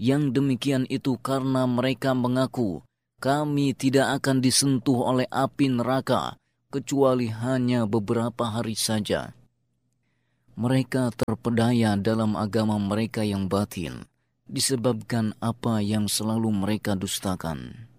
Yang demikian itu karena mereka mengaku, kami tidak akan disentuh oleh api neraka, kecuali hanya beberapa hari saja. Mereka terpedaya dalam agama mereka yang batil, disebabkan apa yang selalu mereka dustakan.